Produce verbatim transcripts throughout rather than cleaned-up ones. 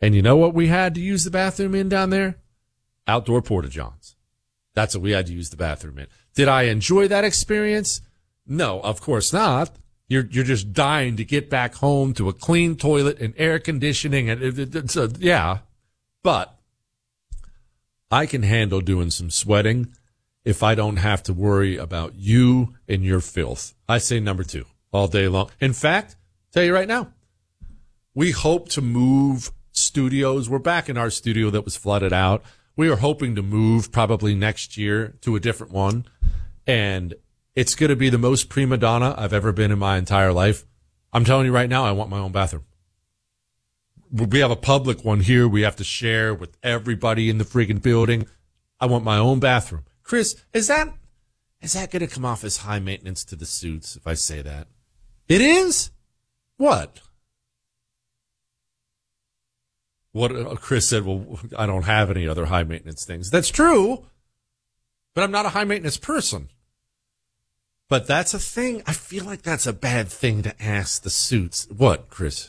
And you know what we had to use the bathroom in down there? Outdoor porta-johns. That's what we had to use the bathroom in. Did I enjoy that experience? No, of course not. You're you're just dying to get back home to a clean toilet and air conditioning. And it, it, it's a, yeah, but I can handle doing some sweating if I don't have to worry about you and your filth. I say number two all day long. In fact, tell you right now, we hope to move studios. We're back in our studio that was flooded out. We are hoping to move probably next year to a different one. And it's going to be the most prima donna I've ever been in my entire life. I'm telling you right now, I want my own bathroom. We have a public one here we have to share with everybody in the freaking building. I want my own bathroom. Chris, is that is that going to come off as high maintenance to the suits if I say that? It is? What? What Chris said, well, I don't have any other high maintenance things. That's true, but I'm not a high maintenance person. But that's a thing. I feel like that's a bad thing to ask the suits. What, Chris?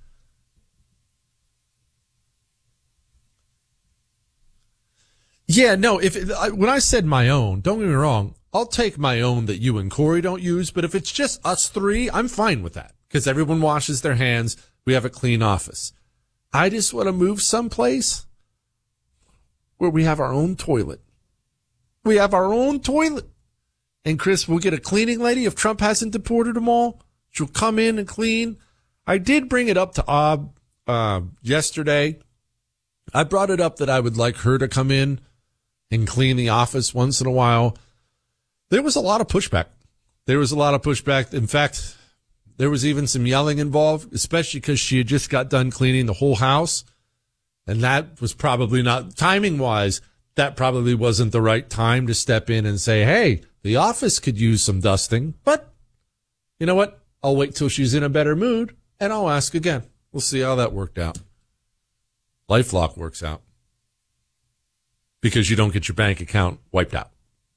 Yeah, no, if it, when I said my own, don't get me wrong, I'll take my own that you and Corey don't use, but if it's just us three, I'm fine with that because everyone washes their hands. We have a clean office. I just want to move someplace where we have our own toilet. We have our own toilet. And Chris, we'll get a cleaning lady if Trump hasn't deported them all. She'll come in and clean. I did bring it up to Ob uh, yesterday. I brought it up that I would like her to come in and clean the office once in a while. There was a lot of pushback. There was a lot of pushback. In fact, there was even some yelling involved, especially because she had just got done cleaning the whole house. And that was probably not, timing-wise, that probably wasn't the right time to step in and say, hey, the office could use some dusting. But you know what? I'll wait till she's in a better mood, and I'll ask again. We'll see how that worked out. LifeLock works out because you don't get your bank account wiped out.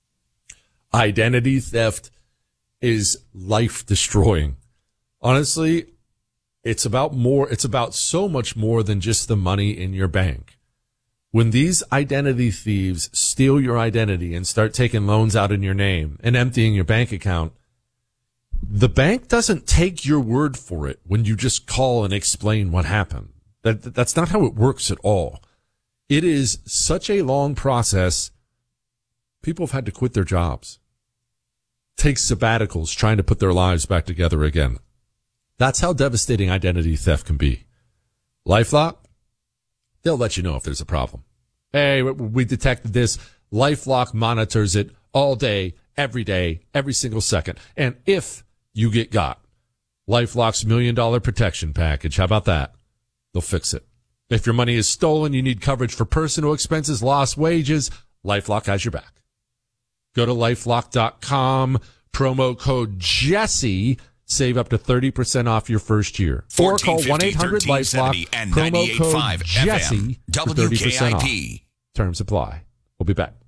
Identity theft is life-destroying. Honestly, it's about more, it's about so much more than just the money in your bank. When these identity thieves steal your identity and start taking loans out in your name and emptying your bank account, the bank doesn't take your word for it when you just call and explain what happened. That, that's not how it works at all. It is such a long process. People have had to quit their jobs, take sabbaticals, trying to put their lives back together again. That's how devastating identity theft can be. LifeLock, they'll let you know if there's a problem. Hey, we detected this. LifeLock monitors it all day, every day, every single second. And if you get got, LifeLock's million dollar protection package, how about that? They'll fix it. If your money is stolen, you need coverage for personal expenses, lost wages, LifeLock has your back. Go to LifeLock dot com, promo code Jesse, save up to thirty percent off your first year. Or call one eight hundred LifeLock, promo code Jesse for thirty percent off. Terms apply. We'll be back.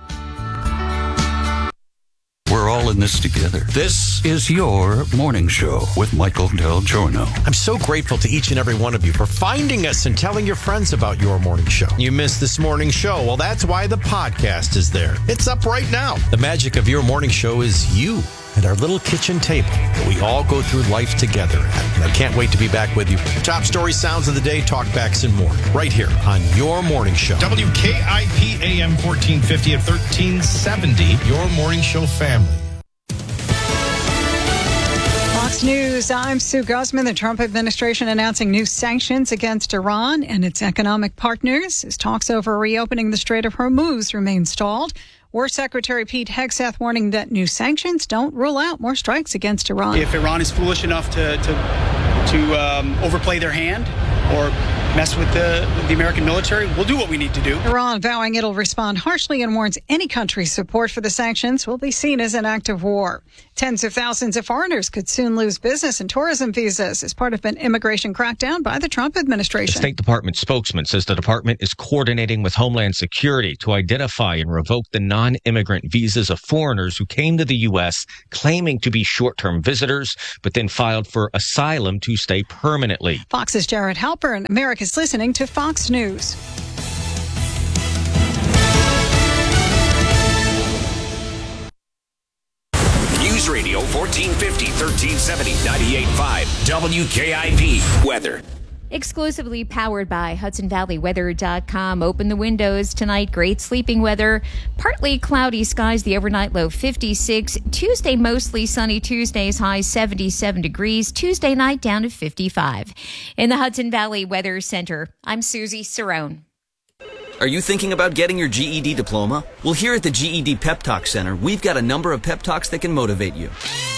We're all in this together. This is your morning show with Michael Del Giorno. I'm so grateful to each and every one of you for finding us and telling your friends about your morning show. You missed this morning show. Well, that's why the podcast is there. It's up right now. The magic of your morning show is you and our little kitchen table that we all go through life together at. And I can't wait to be back with you. Top story, sounds of the day, talkbacks, and more. Right here on your morning show. W K I P A M fourteen fifty at thirteen seventy. Your morning show family. Fox News, I'm Sue Guzman. The Trump administration announcing new sanctions against Iran and its economic partners as talks over reopening the Strait of Hormuz remain stalled. War Secretary Pete Hegseth warning that new sanctions don't rule out more strikes against Iran. If Iran is foolish enough to to, to um, overplay their hand or mess with the, the American military, we'll do what we need to do. Iran vowing it'll respond harshly and warns any country's support for the sanctions will be seen as an act of war. Tens of thousands of foreigners could soon lose business and tourism visas as part of an immigration crackdown by the Trump administration. The State Department spokesman says the department is coordinating with Homeland Security to identify and revoke the non-immigrant visas of foreigners who came to the U S claiming to be short-term visitors, but then filed for asylum to stay permanently. Fox's Jared Halpern. America's listening to Fox News. News Radio fourteen fifty, thirteen seventy, ninety-eight point five W K I P weather. Exclusively powered by Hudson Valley Weather dot com. Open the windows tonight. Great sleeping weather. Partly cloudy skies. The overnight low fifty-six. Tuesday mostly sunny. Tuesday's high seventy-seven degrees. Tuesday night down to fifty-five. In the Hudson Valley Weather Center, I'm Susie Cerrone. Are you thinking about getting your G E D diploma? Well, here at the G E D Pep Talk Center, we've got a number of pep talks that can motivate you.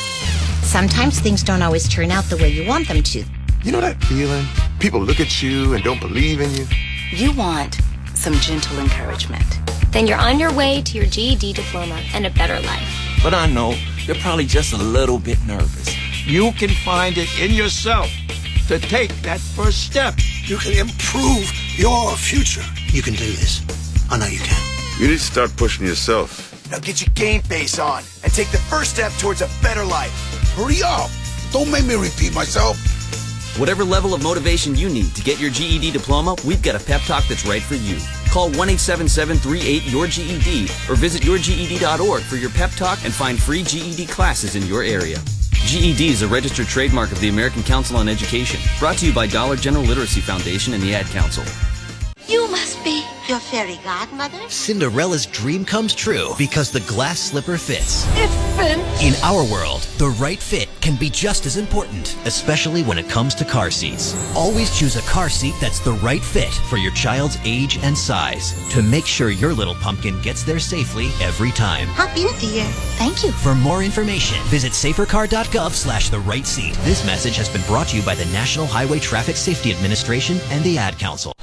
Sometimes things don't always turn out the way you want them to. You know that feeling? People look at you and don't believe in you. You want some gentle encouragement. Then you're on your way to your G E D diploma and a better life. But I know you're probably just a little bit nervous. You can find it in yourself to take that first step. You can improve your future. You can do this. I know you can. You need to start pushing yourself. Now get your game face on and take the first step towards a better life. Hurry up. Don't make me repeat myself. Whatever level of motivation you need to get your G E D diploma, we've got a pep talk that's right for you. Call one eight seven seven three eight your G E D or visit your G E D dot org for your pep talk and find free G E D classes in your area. G E D is a registered trademark of the American Council on Education. Brought to you by Dollar General Literacy Foundation and the Ad Council. You must be your fairy godmother. Cinderella's dream comes true because the glass slipper fits. It fits. In our world, the right fit can be just as important, especially when it comes to car seats. Always choose a car seat that's the right fit for your child's age and size to make sure your little pumpkin gets there safely every time. Hop in, dear. Thank you. For more information, visit safercar.gov slash the right seat. This message has been brought to you by the National Highway Traffic Safety Administration and the Ad Council.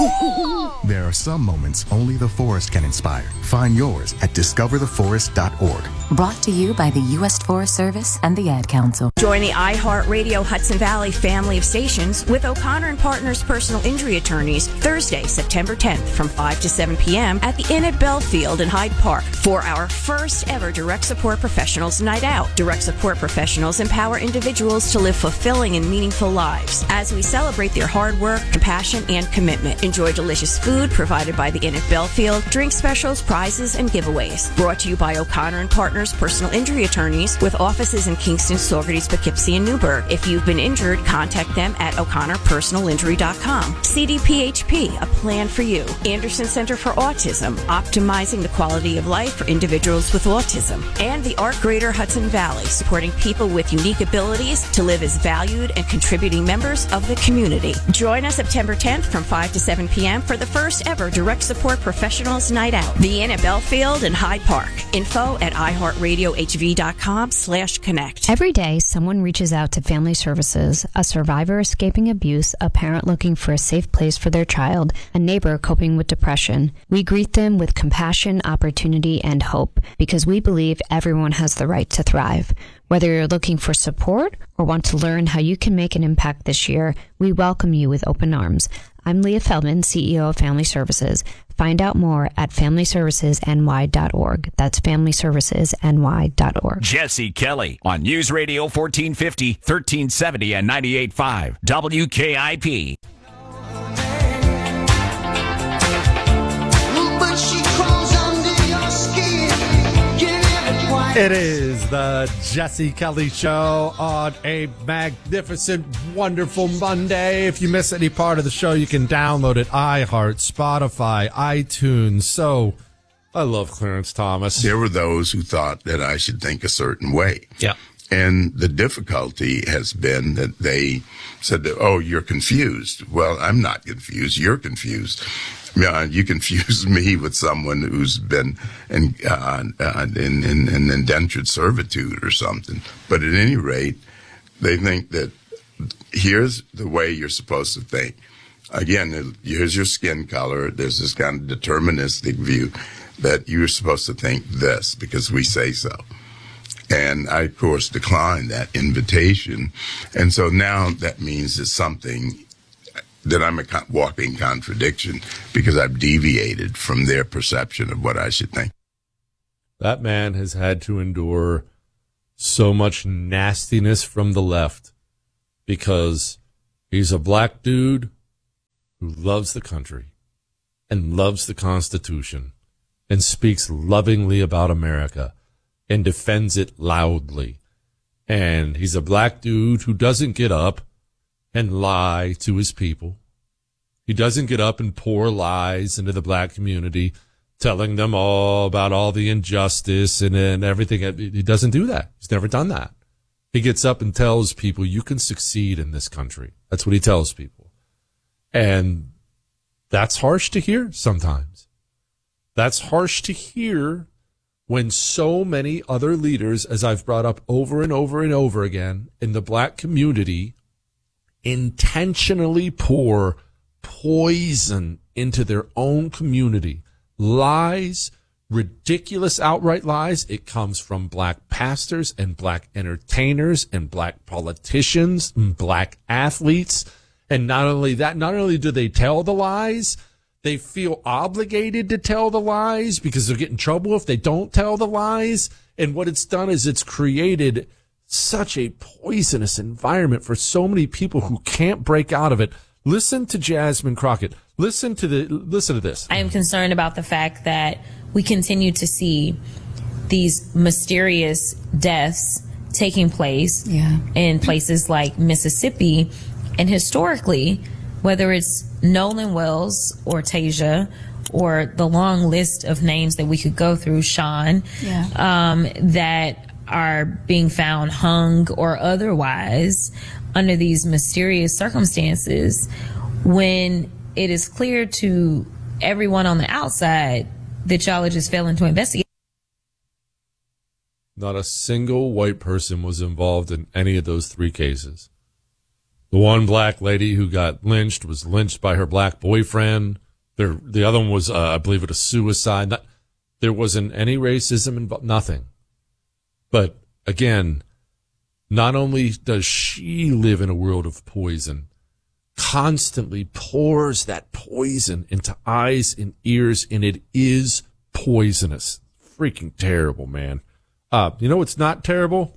Cool. There are some moments only the forest can inspire. Find yours at discover the forest dot org. Brought to you by the U S Forest Service and the Ad Council. Join the iHeartRadio Hudson Valley family of stations with O'Connor and Partners personal injury attorneys Thursday, September tenth from five to seven p.m. at the Inn at Belfield in Hyde Park for our first ever Direct Support Professionals Night Out. Direct Support Professionals empower individuals to live fulfilling and meaningful lives as we celebrate their hard work, compassion, and commitment. Enjoy delicious food provided by the Inn at Belfield, drink specials, prizes, and giveaways. Brought to you by O'Connor and Partners personal injury attorneys with offices in Kingston, Saugerties, Poughkeepsie, and Newburgh. If you've been injured, contact them at o'connor personal injury dot com. C D P H P, a plan for you. Anderson Center for Autism, optimizing the quality of life for individuals with autism. And the Art Greater Hudson Valley, supporting people with unique abilities to live as valued and contributing members of the community. Join us September tenth from five to seven p.m. for the first ever Direct Support Professionals Night Out. The Inn at Belfield and Hyde Park. Info at iHeartRadio H V dot com slash connect. Every day, someone reaches out to Family Services, a survivor escaping abuse, a parent looking for a safe place for their child, a neighbor coping with depression. We greet them with compassion, opportunity, and hope because we believe everyone has the right to thrive. Whether you're looking for support or want to learn how you can make an impact this year, we welcome you with open arms. I'm Leah Feldman, C E O of Family Services. Find out more at family services n y dot org. That's family services n y dot org. Jesse Kelly on News Radio fourteen fifty, thirteen seventy, and ninety-eight point five W K I P. It is the Jesse Kelly Show on a magnificent, wonderful Monday. If you miss any part of the show, you can download it. iHeart, Spotify, iTunes. So, I love Clarence Thomas. There were those who thought that I should think a certain way. Yeah. And the difficulty has been that they said, that, oh, you're confused. Well, I'm not confused. You're confused. Yeah, you confuse me with someone who's been in, uh, uh, in, in, in indentured servitude or something. But at any rate, they think that here's the way you're supposed to think. Again, here's your skin color. There's this kind of deterministic view that you're supposed to think this because we say so. And I, of course, declined that invitation. And so now that means it's something that I'm a walking contradiction because I've deviated from their perception of what I should think. That man has had to endure so much nastiness from the left because he's a black dude who loves the country and loves the Constitution and speaks lovingly about America and defends it loudly. And he's a black dude who doesn't get up and lie to his people. He doesn't get up and pour lies into the black community, telling them all about all the injustice and, and everything. He doesn't do that. He's never done that. He gets up and tells people, you can succeed in this country. That's what he tells people. And that's harsh to hear sometimes. That's harsh to hear when so many other leaders, as I've brought up over and over and over again, in the black community, intentionally pour poison into their own community. Lies, ridiculous outright lies. It comes from black pastors and black entertainers and black politicians and black athletes. And not only that, not only do they tell the lies, they feel obligated to tell the lies because they'll get in trouble if they don't tell the lies. And what it's done is it's created such a poisonous environment for so many people who can't break out of it. Listen to Jasmine Crockett. Listen to the, listen to this. I am concerned about the fact that we continue to see these mysterious deaths taking place yeah. in places like Mississippi. And historically, whether it's Nolan Wells or Tasia or the long list of names that we could go through, Sean, yeah. um, that are being found hung or otherwise under these mysterious circumstances, when it is clear to everyone on the outside that y'all are just failing to investigate. Not a single white person was involved in any of those three cases. The one black lady who got lynched was lynched by her black boyfriend. There, the other one was, uh, I believe it was suicide. Not, there wasn't any racism involved, nothing. But again, not only does she live in a world of poison, constantly pours that poison into eyes and ears, and it is poisonous. Freaking terrible, man. Uh, you know what's not terrible?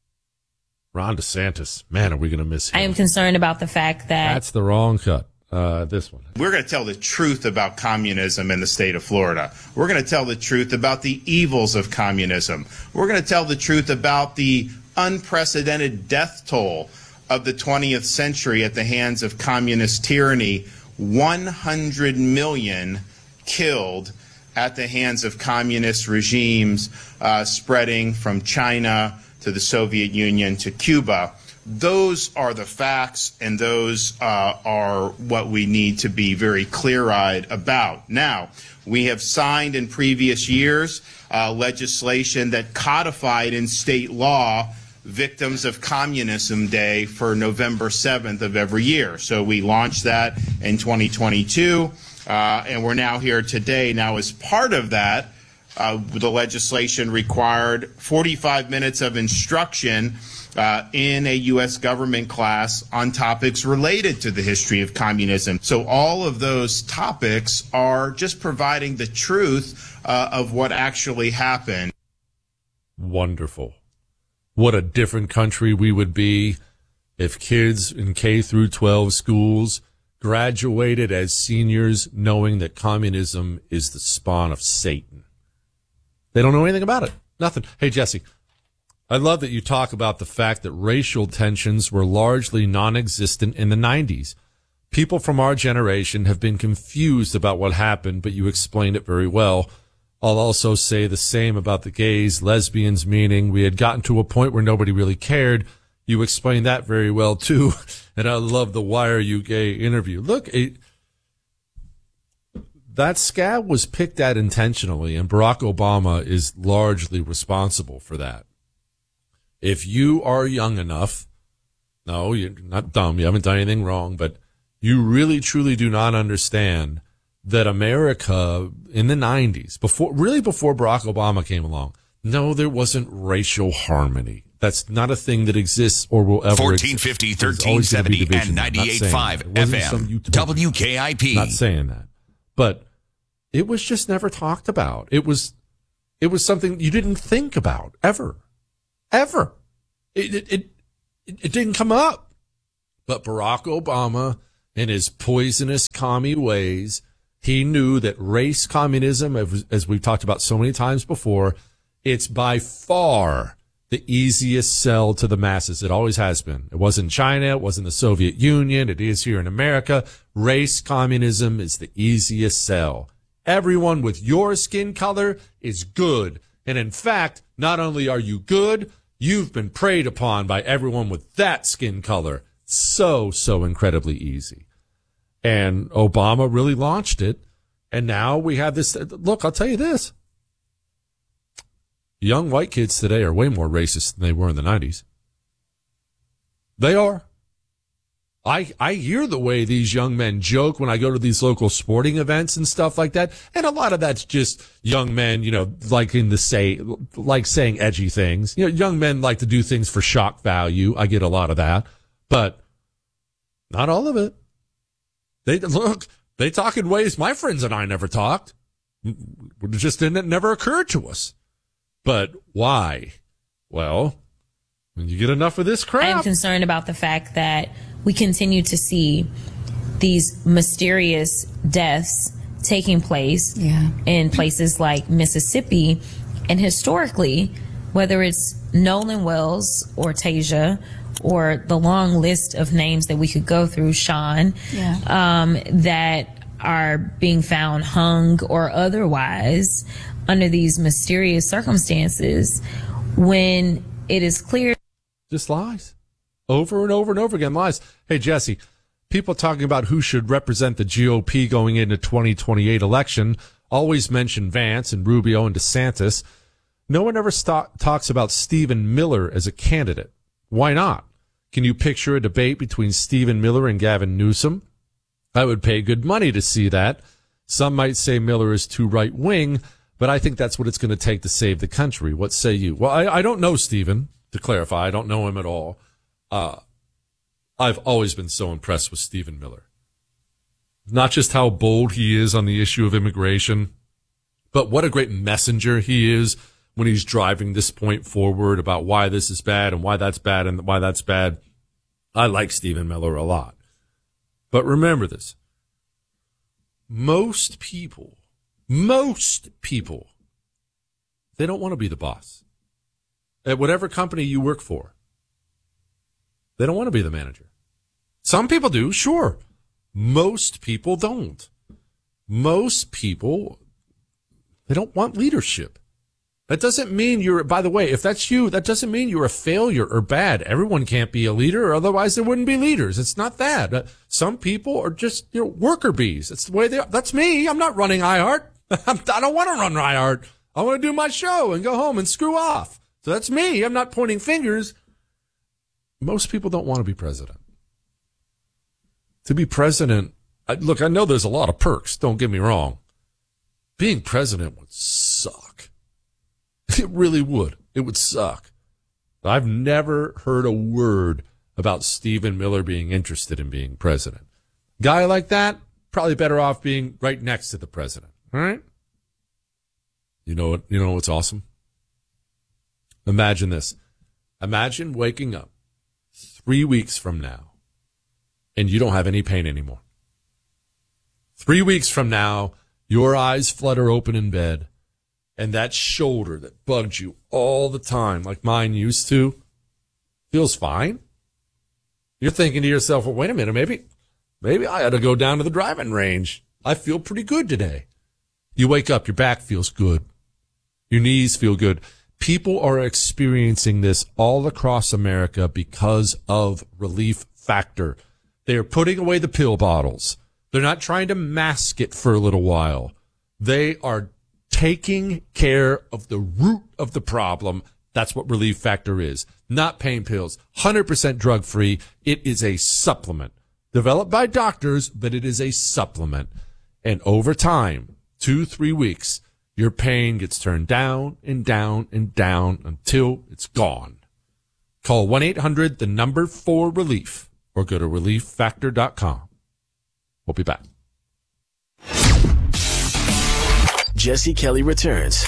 Ron DeSantis. Man, are we going to miss him? I am concerned about the fact that... That's the wrong cut. Uh, this one. We're going to tell the truth about communism in the state of Florida. We're going to tell the truth about the evils of communism. We're going to tell the truth about the unprecedented death toll of the twentieth century at the hands of communist tyranny. one hundred million killed at the hands of communist regimes, uh, spreading from China to the Soviet Union to Cuba. Those are the facts, and those uh, are what we need to be very clear-eyed about. Now, we have signed in previous years uh, legislation that codified in state law Victims of Communism Day for November seventh of every year. So we launched that in twenty twenty-two, uh, and we're now here today. Now, as part of that, uh, the legislation required forty-five minutes of instruction Uh, in a U S government class on topics related to the history of communism. So all of those topics are just providing the truth uh, of what actually happened. Wonderful. What a different country we would be if kids in K through twelve schools graduated as seniors knowing that communism is the spawn of Satan. They don't know anything about it. Nothing. Hey, Jesse. I love that you talk about the fact that racial tensions were largely non-existent in the nineties. People from our generation have been confused about what happened, but you explained it very well. I'll also say the same about the gays, lesbians, meaning we had gotten to a point where nobody really cared. You explained that very well, too. And I love the Why Are You Gay interview. Look, it, that scab was picked at intentionally, and Barack Obama is largely responsible for that. If you are young enough, no, you're not dumb, you haven't done anything wrong, but you really truly do not understand that America in the nineties, before, really before Barack Obama came along, No, there wasn't racial harmony. That's not a thing that exists or will ever fourteen fifty, thirteen seventy, and ninety-eight point five F M. W K I P. Not saying that. But it was just never talked about. It was it was something you didn't think about ever. Ever. It it it, it didn't come up. But Barack Obama, in his poisonous commie ways, he knew that race communism, as we've talked about so many times before, it's by far the easiest sell to the masses. It always has been. It wasn't China. It wasn't the Soviet Union. It is here in America. Race communism is the easiest sell. Everyone with your skin color is good. And in fact, not only are you good, you've been preyed upon by everyone with that skin color. So, so incredibly easy. And Obama really launched it. And now we have this. Look, I'll tell you this. Young white kids today are way more racist than they were in the nineties. They are. I I hear the way these young men joke when I go to these local sporting events and stuff like that. And a lot of that's just young men, you know, liking to say, like saying edgy things. You know, young men like to do things for shock value. I get a lot of that. But not all of it. They look, they talk in ways my friends and I never talked. It just didn't, it never occurred to us. But why? Well, when you get enough of this crap. I'm concerned about the fact that we continue to see these mysterious deaths taking place yeah. in places like Mississippi. And historically, whether it's Nolan Wells or Tasia or the long list of names that we could go through, Sean, yeah. um, that are being found hung or otherwise under these mysterious circumstances, when it is clear. Just lies. Over and over and over again, lies. Hey, Jesse, people talking about who should represent the G O P going into twenty twenty-eight election always mention Vance and Rubio and DeSantis. No one ever st- talks about Stephen Miller as a candidate. Why not? Can you picture a debate between Stephen Miller and Gavin Newsom? I would pay good money to see that. Some might say Miller is too right-wing, but I think that's what it's going to take to save the country. What say you? Well, I, I don't know Stephen, to clarify. I don't know him at all. Uh, I've always been so impressed with Stephen Miller. Not just how bold he is on the issue of immigration, but what a great messenger he is when he's driving this point forward about why this is bad and why that's bad and why that's bad. I like Stephen Miller a lot. But remember this. Most people, most people, they don't want to be the boss. At whatever company you work for, they don't want to be the manager. Some people do, sure. Most people don't. Most people, they don't want leadership. That doesn't mean you're, by the way, if that's you, that doesn't mean you're a failure or bad. Everyone can't be a leader, otherwise there wouldn't be leaders. It's not that. Uh, some people are just, you know, worker bees. It's the way they are. That's me. I'm not running iHeart. I don't want to run iHeart. I want to do my show and go home and screw off. So that's me. I'm not pointing fingers. Most people don't want to be president. To be president, I, look, I know there's a lot of perks. Don't get me wrong. Being president would suck. It really would. It would suck. I've never heard a word about Stephen Miller being interested in being president. Guy like that, probably better off being right next to the president. All right? You know what? You know what's awesome? Imagine this. Imagine waking up three weeks from now and you don't have any pain anymore. Three weeks from now, your eyes flutter open in bed. And that shoulder that bugged you all the time, like mine used to, feels fine. You're thinking to yourself, well, wait a minute, maybe, maybe I ought to go down to the driving range. I feel pretty good today. You wake up, your back feels good. Your knees feel good. People are experiencing this all across America because of Relief Factor. They are putting away the pill bottles. They're not trying to mask it for a little while. They are taking care of the root of the problem. That's what Relief Factor is. Not pain pills. one hundred percent drug-free. It is a supplement. Developed by doctors, but it is a supplement. And over time, two, three weeks, Your pain gets turned down and down and down until it's gone. Call one eight hundred, the number four relief, or go to relief factor dot com. We'll be back. Jesse Kelly returns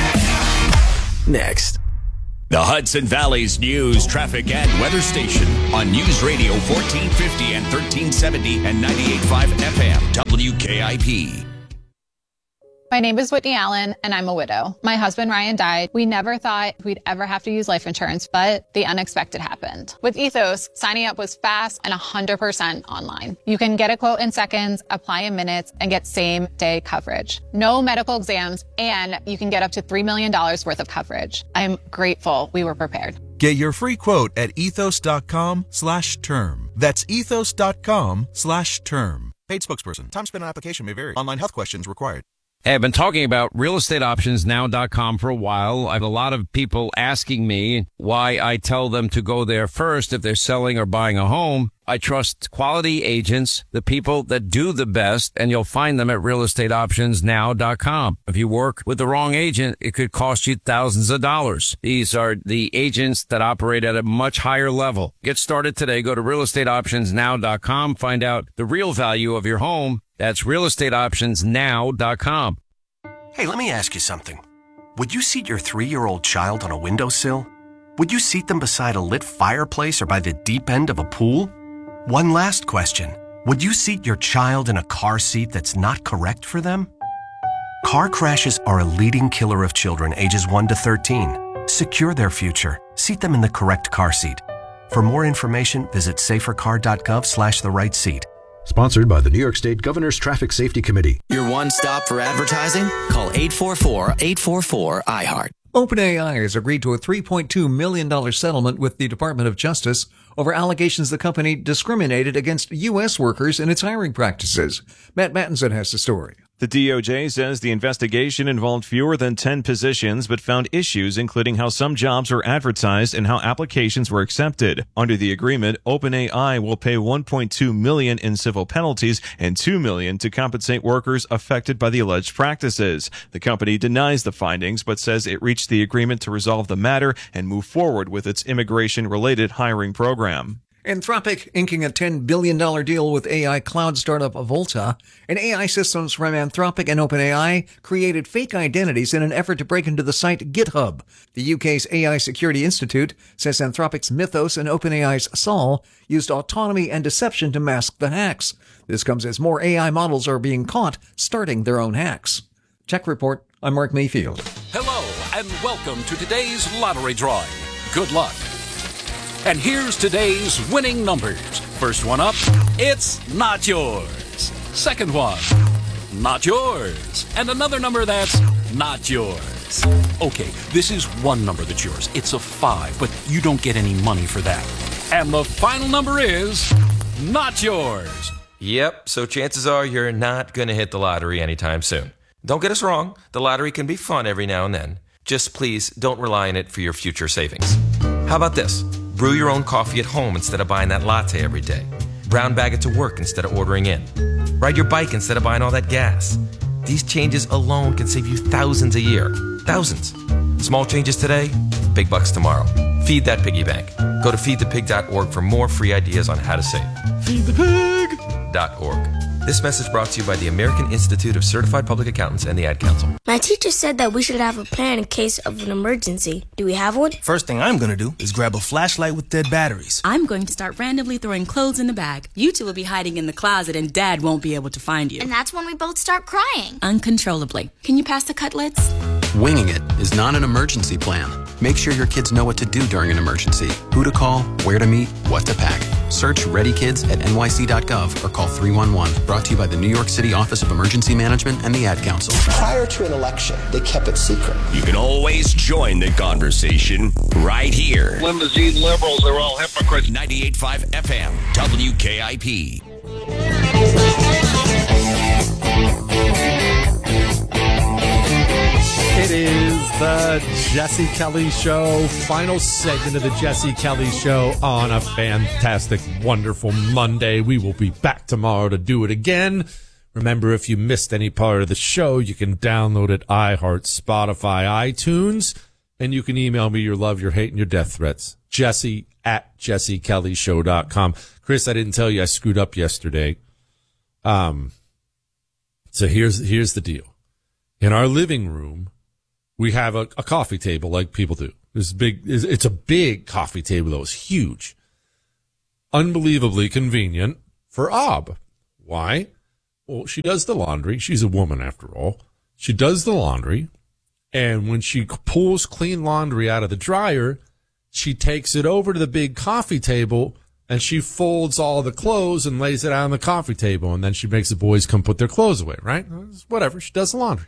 next. The Hudson Valley's news, traffic, and weather station on News Radio fourteen fifty and thirteen seventy and ninety-eight point five F M W K I P. My name is Whitney Allen, and I'm a widow. My husband, Ryan, died. We never thought we'd ever have to use life insurance, but the unexpected happened. With Ethos, signing up was fast and one hundred percent online. You can get a quote in seconds, apply in minutes, and get same-day coverage. No medical exams, and you can get up to three million dollars worth of coverage. I'm grateful we were prepared. Get your free quote at ethos.com slash term. That's ethos.com slash term. Paid spokesperson. Time spent on application may vary. Online health questions required. Hey, I've been talking about real estate options now dot com for a while. I have a lot of people asking me why I tell them to go there first if they're selling or buying a home. I trust quality agents, the people that do the best, and you'll find them at real estate options now dot com. If you work with the wrong agent, it could cost you thousands of dollars. These are the agents that operate at a much higher level. Get started today. Go to real estate options now dot com. Find out the real value of your home. That's real estate options now dot com. Hey, let me ask you something. Would you seat your three-year-old child on a windowsill? Would you seat them beside a lit fireplace or by the deep end of a pool? One last question. Would you seat your child in a car seat that's not correct for them? Car crashes are a leading killer of children ages one to thirteen. Secure their future. Seat them in the correct car seat. For more information, visit safercar.gov slash the right seat. Sponsored by the New York State Governor's Traffic Safety Committee. Your one stop for advertising? Call eight four four, eight four four, I heart. OpenAI has agreed to a three point two million dollars settlement with the Department of Justice over allegations the company discriminated against U S workers in its hiring practices. Matt Mattinson has the story. The D O J says the investigation involved fewer than ten positions, but found issues including how some jobs were advertised and how applications were accepted. Under the agreement, OpenAI will pay one point two million dollars in civil penalties and two million dollars to compensate workers affected by the alleged practices. The company denies the findings, but says it reached the agreement to resolve the matter and move forward with its immigration-related hiring program. Anthropic inking a ten billion dollars deal with A I cloud startup Volta, and A I systems from Anthropic and OpenAI created fake identities in an effort to break into the site GitHub. The U K's A I Security Institute says Anthropic's Mythos and OpenAI's Sol used autonomy and deception to mask the hacks. This comes as more A I models are being caught starting their own hacks. Check Report, I'm Mark Mayfield. Hello, and welcome to today's lottery drawing. Good luck. And here's today's winning numbers. First one up, it's not yours. Second one, not yours. And another number that's not yours. Okay, this is one number that's yours. It's a five, but you don't get any money for that. And the final number is not yours. Yep, so chances are you're not going to hit the lottery anytime soon. Don't get us wrong, the lottery can be fun every now and then. Just please don't rely on it for your future savings. How about this? Brew your own coffee at home instead of buying that latte every day. Brown bag it to work instead of ordering in. Ride your bike instead of buying all that gas. These changes alone can save you thousands a year. Thousands. Small changes today, big bucks tomorrow. Feed that piggy bank. Go to feed the pig dot org for more free ideas on how to save. feed the pig dot org. This message brought to you by the American Institute of Certified Public Accountants and the Ad Council. My teacher said that we should have a plan in case of an emergency. Do we have one? First thing I'm going to do is grab a flashlight with dead batteries. I'm going to start randomly throwing clothes in the bag. You two will be hiding in the closet and Dad won't be able to find you. And that's when we both start crying. Uncontrollably. Can you pass the cutlets? Winging it is not an emergency plan. Make sure your kids know what to do during an emergency, who to call, where to meet, what to pack. Search Ready Kids at N Y C dot gov or call three one one. Brought to you by the New York City Office of Emergency Management and the Ad Council. Prior to an election, they kept it secret. You can always join the conversation right here. Limousine liberals are all hypocrites. ninety-eight point five F M, W K I P. It is the Jesse Kelly Show, final segment of the Jesse Kelly Show on a fantastic, wonderful Monday. We will be back tomorrow to do it again. Remember, if you missed any part of the show, you can download it iHeart, Spotify, iTunes, and you can email me your love, your hate, and your death threats. Jesse at jesse kelly show dot com. Chris, I didn't tell you I screwed up yesterday. Um, so here's here's the deal. In our living room, we have a, a coffee table like people do. It's big. It's a big coffee table, though. It's huge. Unbelievably convenient for Ob. Why? Well, she does the laundry. She's a woman, after all. She does the laundry, and when she pulls clean laundry out of the dryer, she takes it over to the big coffee table, and she folds all the clothes and lays it out on the coffee table, and then she makes the boys come put their clothes away, right? Whatever. She does the laundry.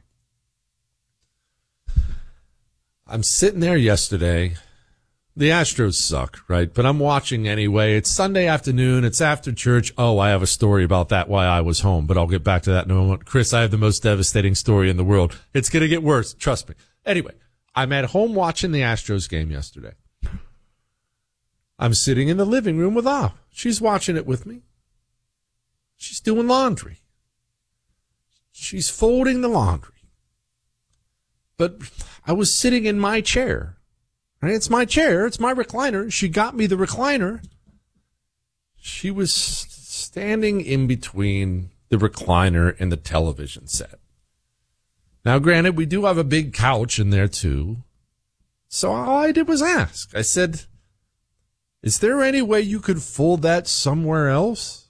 I'm sitting there yesterday. The Astros suck, right? But I'm watching anyway. It's Sunday afternoon. It's after church. Oh, I have a story about that, why I was home, but I'll get back to that in a moment. Chris, I have the most devastating story in the world. It's going to get worse. Trust me. Anyway, I'm at home watching the Astros game yesterday. I'm sitting in the living room with Ah. She's watching it with me. She's doing laundry. She's folding the laundry. But I was sitting in my chair. Right? It's my chair. It's my recliner. She got me the recliner. She was standing in between the recliner and the television set. Now, granted, we do have a big couch in there, too. So all I did was ask. I said, is there any way you could fold that somewhere else?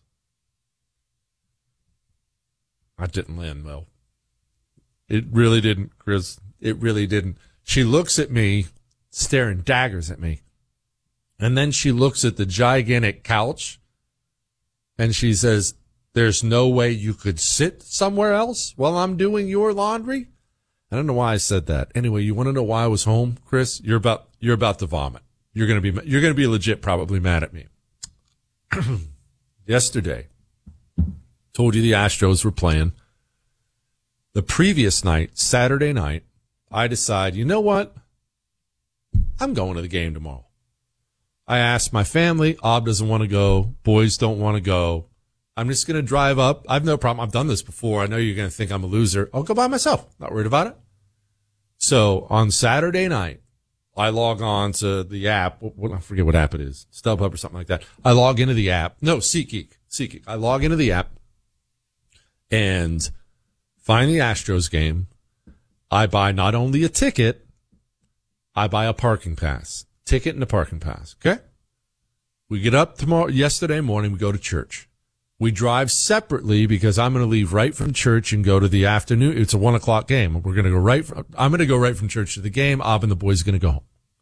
I didn't land well. It really didn't, Chris. It really didn't. She looks at me, staring daggers at me. And then she looks at the gigantic couch and she says, there's no way you could sit somewhere else while I'm doing your laundry? I don't know why I said that. Anyway, you want to know why I was home, Chris? You're about, you're about to vomit. You're going to be, you're going to be legit probably mad at me. Yesterday, told you the Astros were playing. The previous night, Saturday night, I decide, you know what? I'm going to the game tomorrow. I asked my family. Ob doesn't want to go. Boys don't want to go. I'm just going to drive up. I have no problem. I've done this before. I know you're going to think I'm a loser. I'll go by myself. Not worried about it. So on Saturday night, I log on to the app. What, I forget what app it is. StubHub or something like that. I log into the app. No, SeatGeek. SeatGeek. I log into the app and find the Astros game. I buy not only a ticket, I buy a parking pass. Ticket and a parking pass. Okay? We get up tomorrow, yesterday morning, we go to church. We drive separately because I'm going to leave right from church and go to the afternoon. It's a one o'clock game. We're going to go right from, I'm going to go right from church to the game. Ob and the boys are going to go home.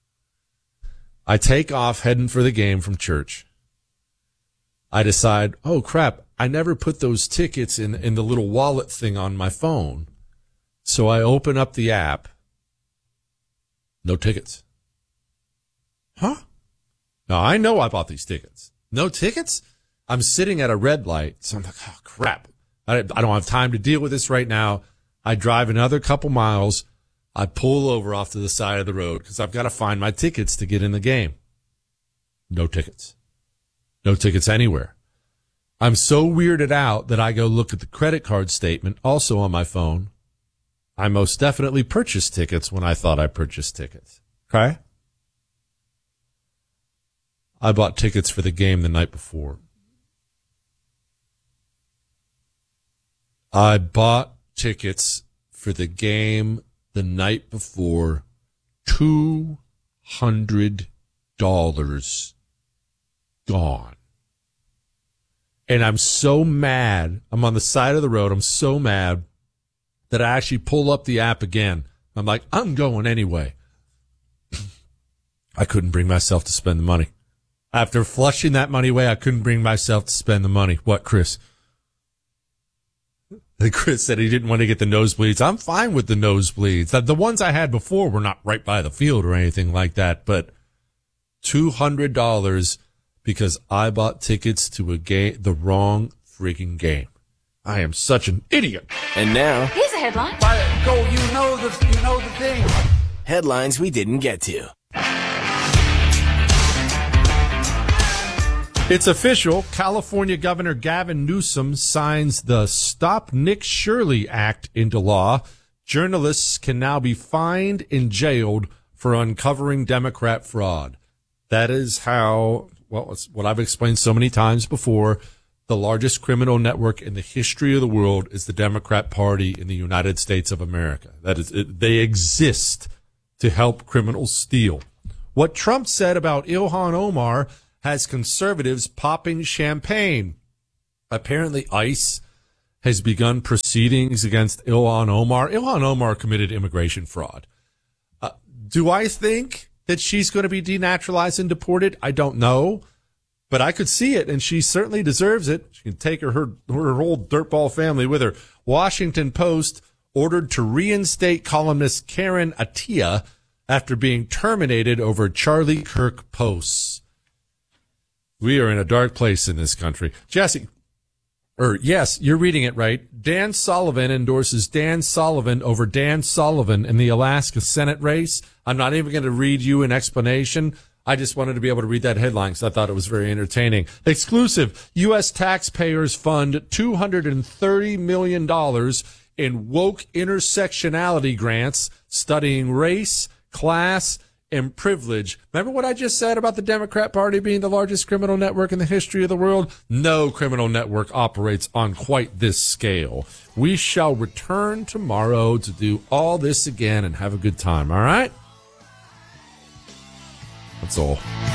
I take off heading for the game from church. I decide, oh crap, I never put those tickets in, in the little wallet thing on my phone. So I open up the app. No tickets. Huh? Now, I know I bought these tickets. No tickets? I'm sitting at a red light, so I'm like, oh, crap. I, I don't have time to deal with this right now. I drive another couple miles. I pull over off to the side of the road because I've got to find my tickets to get in the game. No tickets. No tickets anywhere. I'm so weirded out that I go look at the credit card statement, also on my phone. I most definitely purchased tickets when I thought I purchased tickets. Okay? I bought tickets for the game the night before. I bought tickets for the game the night before. two hundred dollars gone. And I'm so mad. I'm on the side of the road. I'm so mad that I actually pull up the app again. I'm like, I'm going anyway. I couldn't bring myself to spend the money. After flushing that money away, I couldn't bring myself to spend the money. What, Chris? Chris said he didn't want to get the nosebleeds. I'm fine with the nosebleeds. The, the ones I had before were not right by the field or anything like that, but two hundred dollars because I bought tickets to a game, the wrong freaking game. I am such an idiot. And now, here's a headline. Go, you know the, you know the thing. Headlines we didn't get to. It's official. California Governor Gavin Newsom signs the Stop Nick Shirley Act into law. Journalists can now be fined and jailed for uncovering Democrat fraud. That is how, well, it's what I've explained so many times before. The largest criminal network in the history of the world is the Democrat Party in the United States of America. That is, it, they exist to help criminals steal. What Trump said about Ilhan Omar has conservatives popping champagne. Apparently, ICE has begun proceedings against Ilhan Omar. Ilhan Omar committed immigration fraud. Uh, do I think that she's going to be denaturalized and deported? I don't know, but I could see it, and she certainly deserves it. She can take her, her, her whole dirtball family with her. Washington Post ordered to reinstate columnist Karen Attiah after being terminated over Charlie Kirk posts. We are in a dark place in this country. Jesse, or yes, you're reading it right. Dan Sullivan endorses Dan Sullivan over Dan Sullivan in the Alaska Senate race. I'm not even going to read you an explanation. I just wanted to be able to read that headline because I thought it was very entertaining. Exclusive. U S taxpayers fund two hundred thirty million dollars in woke intersectionality grants studying race, class, and privilege. Remember what I just said about the Democrat Party being the largest criminal network in the history of the world? No criminal network operates on quite this scale. We shall return tomorrow to do all this again and have a good time, all right? That's all.